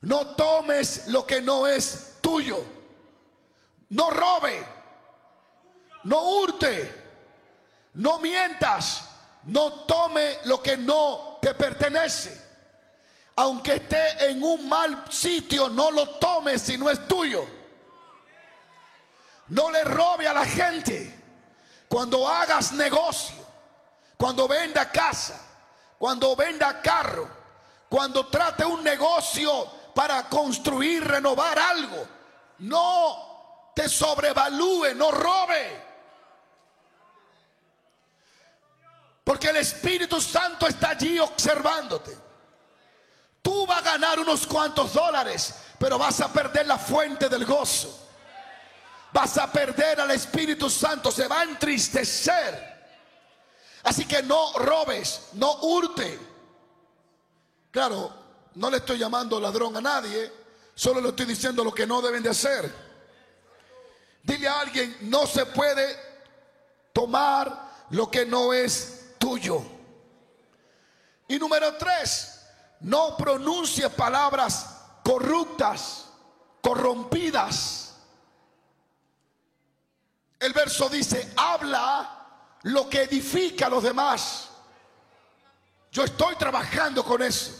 No tomes lo que no es tuyo. No robe. No hurte. No mientas. No tome lo que no te pertenece. Aunque esté en un mal sitio, no lo tomes si no es tuyo. No le robe a la gente. Cuando hagas negocio, cuando venda casa, cuando venda carro, cuando trate un negocio para construir, renovar algo, no te sobrevalúe, no robe. Porque el Espíritu Santo está allí observándote. Tú vas a ganar unos cuantos dólares, pero vas a perder la fuente del gozo. Vas a perder al Espíritu Santo, se va a entristecer. Así que no robes, no hurte. Claro, no le estoy llamando ladrón a nadie, solo le estoy diciendo lo que no deben de hacer. Dile a alguien: no se puede tomar lo que no es tuyo. Y número 3, no pronuncie palabras corruptas, corrompidas. El verso dice: habla lo que edifica a los demás. Yo estoy trabajando con eso.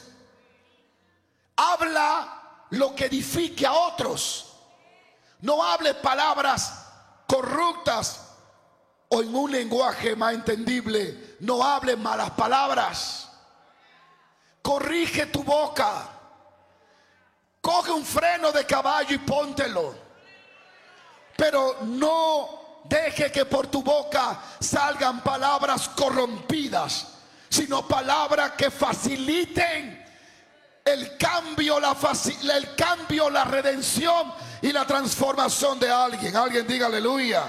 Habla lo que edifique a otros. No hable palabras corruptas, o en un lenguaje más entendible, no hable malas palabras. Corrige tu boca. Coge un freno de caballo y póntelo. Pero no deje que por tu boca salgan palabras corrompidas, sino palabras que faciliten el cambio, la redención y la transformación de alguien. Alguien diga aleluya.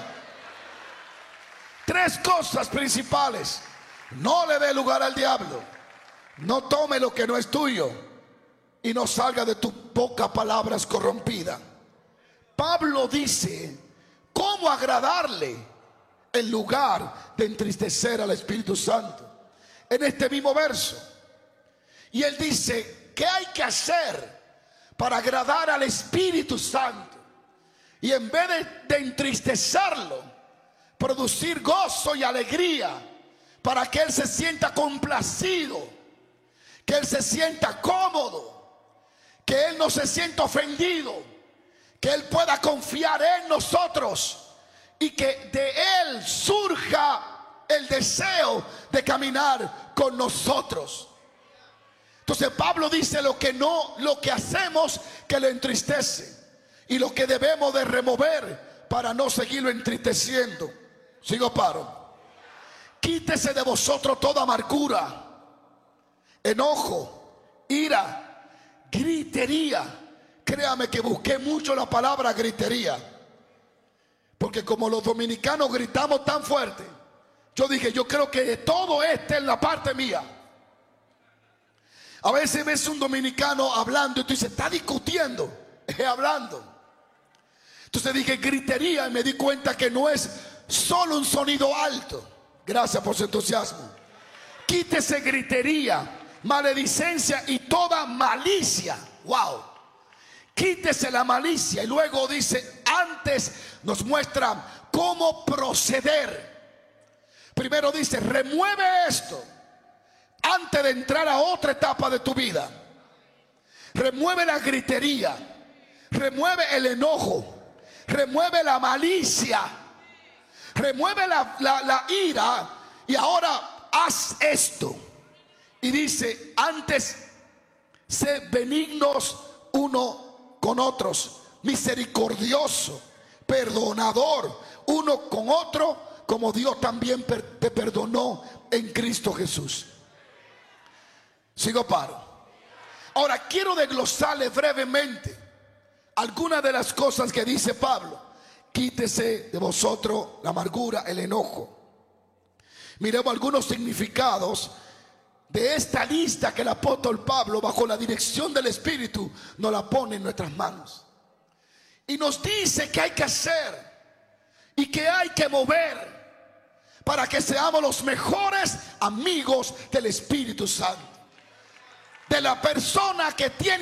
3 cosas principales: no le dé lugar al diablo, no tome lo que no es tuyo, y no salga de tu boca palabras corrompidas. Pablo dice cómo agradarle en lugar de entristecer al Espíritu Santo en este mismo verso. Y él dice: ¿qué hay que hacer para agradar al Espíritu Santo? Y en vez de entristecerlo, producir gozo y alegría, para que él se sienta complacido, que él se sienta cómodo, que él no se sienta ofendido, que él pueda confiar en nosotros y que de él surja el deseo de caminar con nosotros. Entonces Pablo dice lo que hacemos que lo entristece, y lo que debemos de remover para no seguirlo entristeciendo. Sigo paro. Quítese de vosotros toda amargura, enojo, ira, gritería. Créame que busqué mucho la palabra gritería, porque como los dominicanos gritamos tan fuerte, yo dije: yo creo que todo esté en la parte mía. A veces ves un dominicano hablando y tú dices: está discutiendo, hablando. Entonces dije gritería y me di cuenta que no es solo un sonido alto. Gracias por su entusiasmo. Quítese gritería, maledicencia y toda malicia. Wow. Quítese la malicia. Y luego dice, antes nos muestra cómo proceder. Primero dice: remueve esto antes de entrar a otra etapa de tu vida. Remueve la gritería, remueve el enojo, remueve la malicia, remueve la ira, y ahora haz esto. Y dice: antes sé benignos uno con otros, misericordioso, perdonador uno con otro, como Dios también te perdonó en Cristo Jesús. Sigo paro. Ahora quiero desglosarle brevemente algunas de las cosas que dice Pablo. Quítese de vosotros la amargura, el enojo. Miremos algunos significados de esta lista que el apóstol Pablo, bajo la dirección del Espíritu, nos la pone en nuestras manos. Y nos dice qué hay que hacer y qué hay que mover para que seamos los mejores amigos del Espíritu Santo, de la persona que tiene